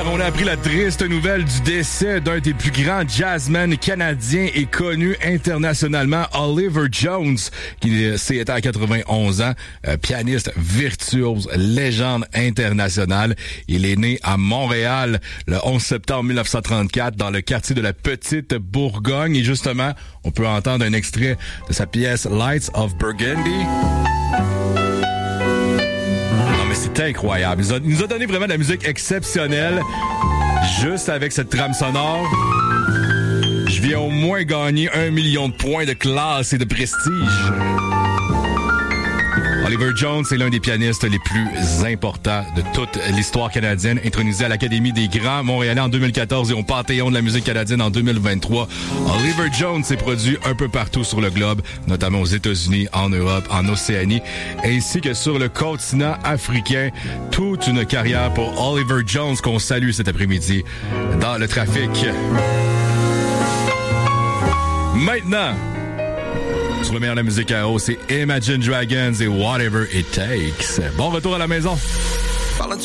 Hier, on a appris la triste nouvelle du décès d'un des plus grands jazzmen canadiens et connu internationalement, Oliver Jones, qui s'est à 91 ans, pianiste virtuose, légende internationale. Il est né à Montréal le 11 septembre 1934 dans le quartier de la Petite Bourgogne. Et justement, on peut entendre un extrait de sa pièce Lights of Burgundy. C'est incroyable. Il nous a donné vraiment de la musique exceptionnelle. Juste avec cette trame sonore, je viens au moins gagner 1 million de points de classe et de prestige. Oliver Jones est l'un des pianistes les plus importants de toute l'histoire canadienne, intronisé à l'Académie des Grands Montréalais en 2014 et au Panthéon de la musique canadienne en 2023. Oliver Jones s'est produit un peu partout sur le globe, notamment aux États-Unis, en Europe, en Océanie, ainsi que sur le continent africain. Toute une carrière pour Oliver Jones qu'on salue cet après-midi dans le trafic. Maintenant, sur le meilleur de la musique à haut, c'est Imagine Dragons et Whatever It Takes. Bon retour à la maison.